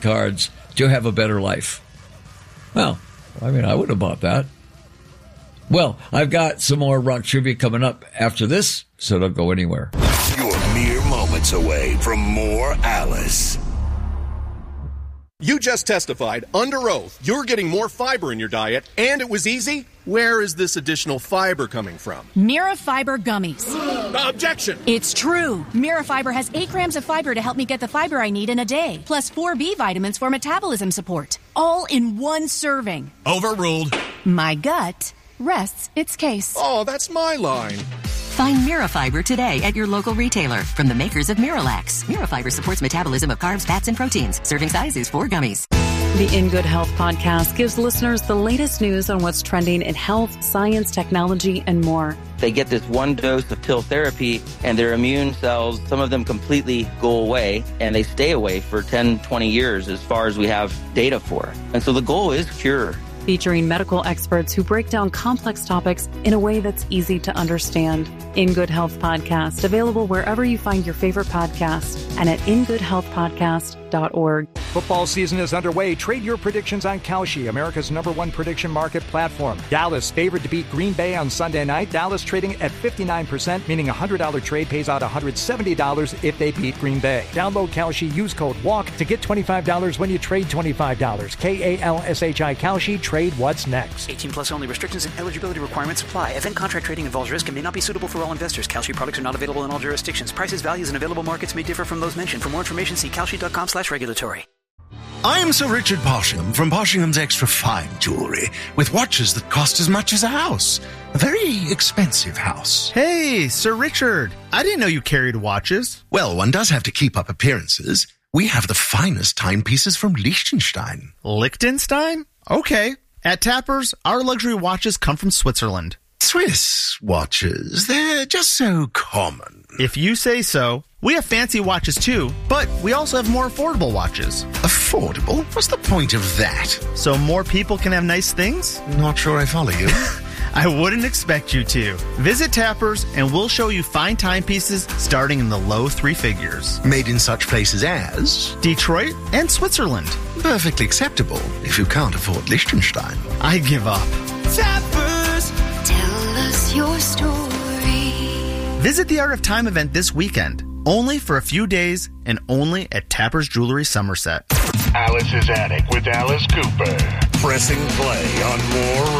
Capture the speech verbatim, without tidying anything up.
cards to have a better life. Well, I mean, I would have bought that. Well, I've got some more rock trivia coming up after this, so don't go anywhere. You're mere moments away from more Alice. You just testified under oath you're getting more fiber in your diet, and it was easy? Where is this additional fiber coming from? Mirafiber gummies. Objection! It's true. Mirafiber has eight grams of fiber to help me get the fiber I need in a day, plus four B vitamins for metabolism support, all in one serving. Overruled. My gut rests its case. Oh, that's my line. Find Mirafiber today at your local retailer from the makers of Miralax. Mirafiber supports metabolism of carbs, fats, and proteins. Serving size is four gummies. The In Good Health podcast gives listeners the latest news on what's trending in health, science, technology, and more. They get this one dose of TIL therapy and their immune cells, some of them completely go away, and they stay away for ten, twenty years as far as we have data for. And so the goal is cure. Featuring medical experts who break down complex topics in a way that's easy to understand. In Good Health Podcast, available wherever you find your favorite podcast and at in good health podcast dot org. Football season is underway. Trade your predictions on Kalshi, America's number one prediction market platform. Dallas favored to beat Green Bay on Sunday night. Dallas trading at fifty-nine percent, meaning a one hundred dollars trade pays out one hundred seventy dollars if they beat Green Bay. Download Kalshi, use code WALK to get twenty-five dollars when you trade twenty-five dollars. K A L S H I Kalshi, trade what's next. eighteen plus only. Restrictions and eligibility requirements apply. Event contract trading involves risk and may not be suitable for all investors. Kalshi products are not available in all jurisdictions. Prices, values, and available markets may differ from those mentioned. For more information, see kalshi dot com slash regulatory. I'm Sir Richard Poshingham from Poshingham's Extra Fine Jewelry, with watches that cost as much as a house. A very expensive house. Hey, Sir Richard. I didn't know you carried watches. Well, one does have to keep up appearances. We have the finest timepieces from Liechtenstein. Liechtenstein? Okay. At Tapper's, our luxury watches come from Switzerland. Swiss watches, they're just so common. If you say so. We have fancy watches too, but we also have more affordable watches. Affordable? What's the point of that? So more people can have nice things? Not sure I follow you. I wouldn't expect you to. Visit Tapper's and we'll show you fine timepieces starting in the low three figures. Made in such places as Detroit and Switzerland. Perfectly acceptable if you can't afford Liechtenstein. I give up. Tapper's, tell us your story. Visit the Art of Time event this weekend. Only for a few days and only at Tapper's Jewelry Somerset. Alice's Attic with Alice Cooper. Pressing play on more